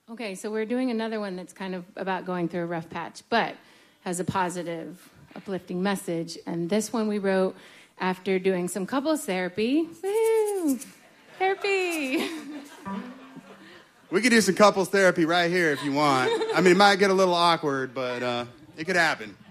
Okay, so we're doing another one that's kind of about going through a rough patch, but has a positive, uplifting message. And this one we wrote after doing some couples therapy. Woo! Therapy! We could do some couples therapy right here if you want. I mean, it might get a little awkward, but it could happen.